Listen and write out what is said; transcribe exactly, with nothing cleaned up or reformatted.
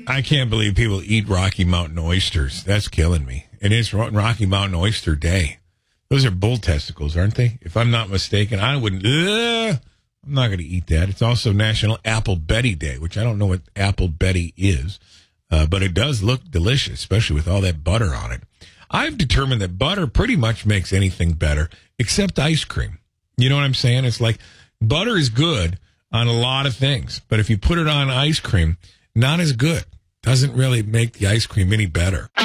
I can't believe people eat Rocky Mountain oysters. That's killing me. It is Rocky Mountain Oyster Day. Those are bull testicles, aren't they? If I'm not mistaken, I wouldn't. Uh, I'm not going to eat that. It's also National Apple Betty Day, which I don't know what Apple Betty is, uh, but it does look delicious, especially with all that butter on it. I've determined that butter pretty much makes anything better except ice cream. You know what I'm saying? It's like butter is good on a lot of things, but if you put it on ice cream, not as good. Doesn't really make the ice cream any better.